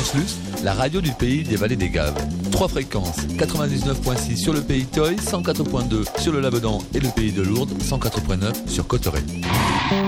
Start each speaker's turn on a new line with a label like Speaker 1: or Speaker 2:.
Speaker 1: Transluce, la radio du pays des vallées des Gaves. 3 fréquences, 99.6 sur le pays Toy, 104.2 sur le Labedan et le pays de Lourdes, 104.9 sur Cotteret.